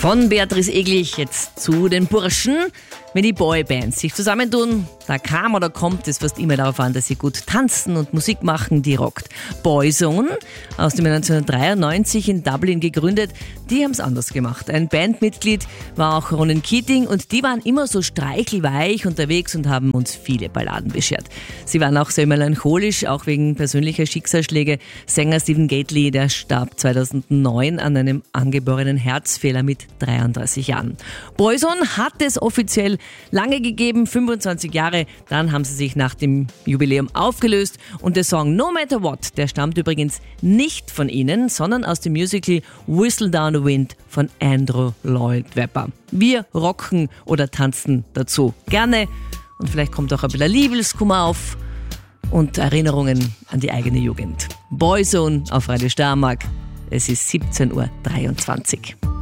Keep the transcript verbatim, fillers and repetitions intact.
Von Beatrice Eglich jetzt zu den Burschen. Wenn die Boybands sich zusammentun, da kam oder kommt es fast immer darauf an, dass sie gut tanzen und Musik machen, die rockt. Boyzone, aus dem Jahr neunzehnhundertdreiundneunzig in Dublin gegründet, die haben es anders gemacht. Ein Bandmitglied war auch Ronan Keating und die waren immer so streichelweich unterwegs und haben uns viele Balladen beschert. Sie waren auch sehr melancholisch, auch wegen persönlicher Schicksalsschläge. Sänger Stephen Gately, der starb zweitausendneun an einem angeborenen Herzfehler mit dreiunddreißig Jahren. Boyzone hat es offiziell lange gegeben, fünfundzwanzig Jahre, dann haben sie sich nach dem Jubiläum aufgelöst und der Song No Matter What, der stammt übrigens nicht von ihnen, sondern aus dem Musical Whistle Down the Wind von Andrew Lloyd Webber. Wir rocken oder tanzen dazu gerne und vielleicht kommt auch ein bisschen Liebeskummer auf und Erinnerungen an die eigene Jugend. Boyzone auf Radio Steiermark, es ist siebzehn Uhr dreiundzwanzig.